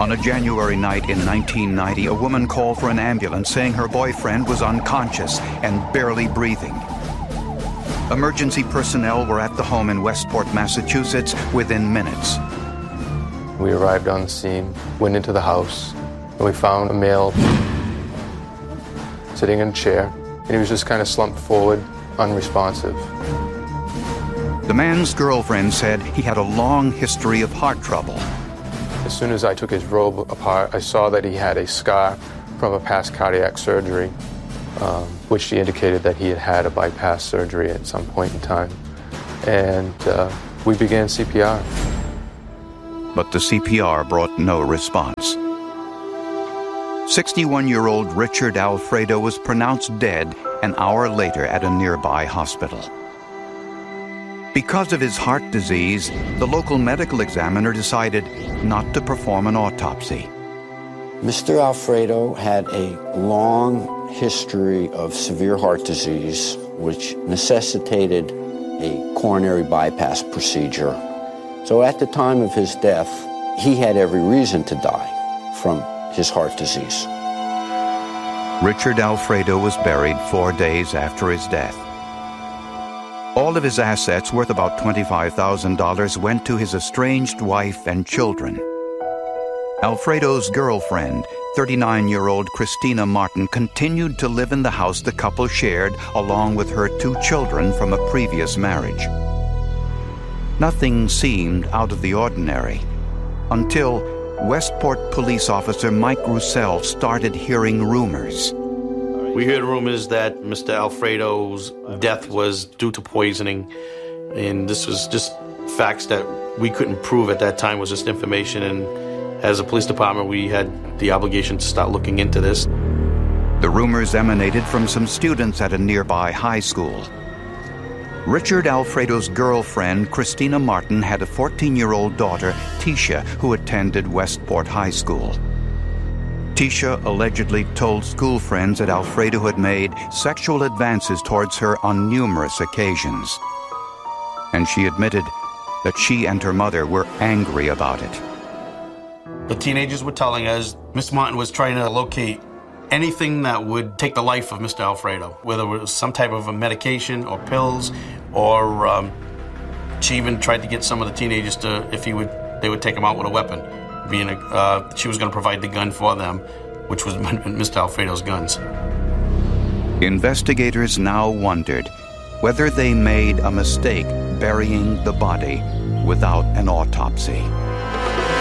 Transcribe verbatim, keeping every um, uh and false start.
On a January night in nineteen ninety, a woman called for an ambulance saying her boyfriend was unconscious and barely breathing. Emergency personnel were at the home in Westport, Massachusetts within minutes. We arrived on the scene, went into the house, and we found a male sitting in a chair, and he was just kind of slumped forward, unresponsive. The man's girlfriend said he had a long history of heart trouble. As soon as I took his robe apart, I saw that he had a scar from a past cardiac surgery, um, which she indicated that he had had a bypass surgery at some point in time. And uh, we began C P R. But the C P R brought no response. sixty-one-year-old Richard Alfredo was pronounced dead an hour later at a nearby hospital. Because of his heart disease, the local medical examiner decided not to perform an autopsy. Mister Alfredo had a long history of severe heart disease, which necessitated a coronary bypass procedure. So at the time of his death, he had every reason to die from his heart disease. Richard Alfredo was buried four days after his death. All of his assets, worth about twenty-five thousand dollars, went to his estranged wife and children. Alfredo's girlfriend, thirty-nine-year-old Christina Martin, continued to live in the house the couple shared along with her two children from a previous marriage. Nothing seemed out of the ordinary until Westport police officer Mike Roussel started hearing rumors. We heard rumors that Mister Alfredo's death was due to poisoning, and this was just facts that we couldn't prove at that time, was just information, and as a police department, we had the obligation to start looking into this. The rumors emanated from some students at a nearby high school. Richard Alfredo's girlfriend, Christina Martin, had a fourteen-year-old daughter, Tisha, who attended Westport High School. Tisha allegedly told school friends that Alfredo had made sexual advances towards her on numerous occasions. And she admitted that she and her mother were angry about it. The teenagers were telling us Miss Martin was trying to locate anything that would take the life of Mister Alfredo, whether it was some type of a medication or pills, or um, she even tried to get some of the teenagers to, if he would, they would take him out with a weapon. Being a, uh, she was going to provide the gun for them, which was Mister Alfredo's guns. Investigators now wondered whether they made a mistake burying the body without an autopsy.